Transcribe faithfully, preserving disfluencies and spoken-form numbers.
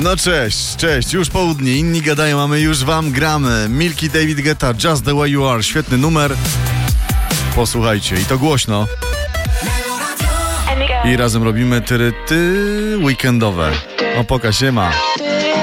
No cześć, cześć, już południe, inni gadają, a my już wam gramy. Milky, David Guetta, Just the way you are, świetny numer. Posłuchajcie, i to głośno. I razem robimy tyry ty weekendowe. O, poka się ma.